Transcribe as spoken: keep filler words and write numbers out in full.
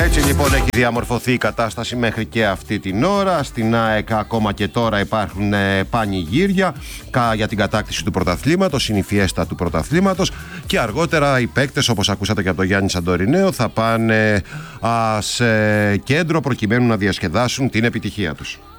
Έτσι λοιπόν έχει διαμορφωθεί η κατάσταση μέχρι και αυτή την ώρα. Στην ΑΕΚ ακόμα και τώρα υπάρχουν πανηγύρια για την κατάκτηση του πρωταθλήματος, είναι η φιέστα του πρωταθλήματος, και αργότερα οι παίκτες, όπως ακούσατε και από τον Γιάννη Σαντορινέο, θα πάνε α, σε κέντρο προκειμένου να διασκεδάσουν την επιτυχία τους.